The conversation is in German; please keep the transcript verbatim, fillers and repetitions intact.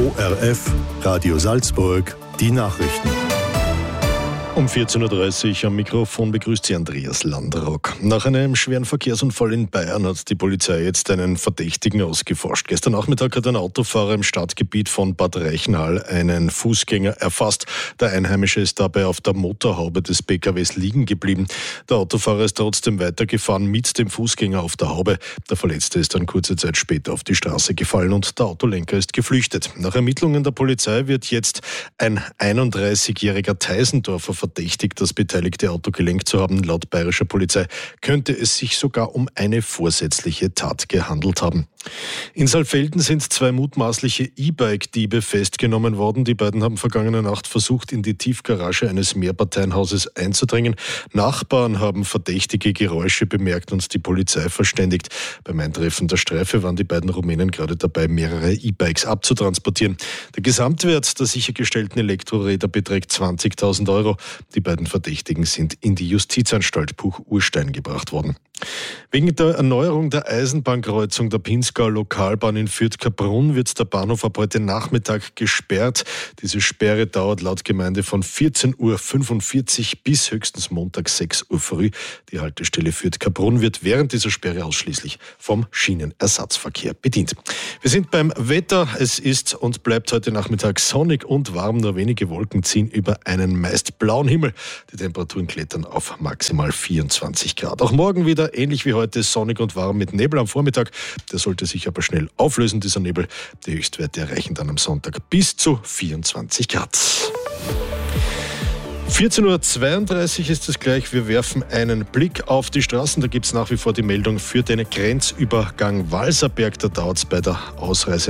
O R F, Radio Salzburg, die Nachrichten. Um vierzehn Uhr dreißig am Mikrofon begrüßt Sie Andreas Landrock. Nach einem schweren Verkehrsunfall in Bayern hat die Polizei jetzt einen Verdächtigen ausgeforscht. Gestern Nachmittag hat ein Autofahrer im Stadtgebiet von Bad Reichenhall einen Fußgänger erfasst. Der Einheimische ist dabei auf der Motorhaube des P K Ws liegen geblieben. Der Autofahrer ist trotzdem weitergefahren mit dem Fußgänger auf der Haube. Der Verletzte ist dann kurze Zeit später auf die Straße gefallen und der Autolenker ist geflüchtet. Nach Ermittlungen der Polizei wird jetzt ein einunddreißigjähriger Teisendorfer verdächtigt, das beteiligte Auto gelenkt zu haben. Laut bayerischer Polizei könnte es sich sogar um eine vorsätzliche Tat gehandelt haben. In Saalfelden sind zwei mutmaßliche E-Bike-Diebe festgenommen worden. Die beiden haben vergangene Nacht versucht, in die Tiefgarage eines Mehrparteienhauses einzudringen. Nachbarn haben verdächtige Geräusche bemerkt und die Polizei verständigt. Beim Eintreffen der Streife waren die beiden Rumänen gerade dabei, mehrere E-Bikes abzutransportieren. Der Gesamtwert der sichergestellten Elektroräder beträgt zwanzigtausend Euro. Die beiden Verdächtigen sind in die Justizanstalt Buch-Urstein gebracht worden. Wegen der Erneuerung der Eisenbahnkreuzung der Pinzgauer Lokalbahn in Fürth-Kaprun wird der Bahnhof ab heute Nachmittag gesperrt. Diese Sperre dauert laut Gemeinde von vierzehn Uhr fünfundvierzig bis höchstens Montag sechs Uhr früh. Die Haltestelle Fürth-Kaprun wird während dieser Sperre ausschließlich vom Schienenersatzverkehr bedient. Wir sind beim Wetter. Es ist und bleibt heute Nachmittag sonnig und warm. Nur wenige Wolken ziehen über einen meist blauen Himmel. Die Temperaturen klettern auf maximal vierundzwanzig Grad. Auch morgen wieder ähnlich wie heute sonnig und warm mit Nebel am Vormittag. Der sollte sich aber schnell auflösen, dieser Nebel. Die Höchstwerte erreichen dann am Sonntag bis zu vierundzwanzig Grad. vierzehn Uhr zweiunddreißig ist es gleich. Wir werfen einen Blick auf die Straßen. Da gibt es nach wie vor die Meldung für den Grenzübergang Walserberg. Da dauert es bei der Ausreise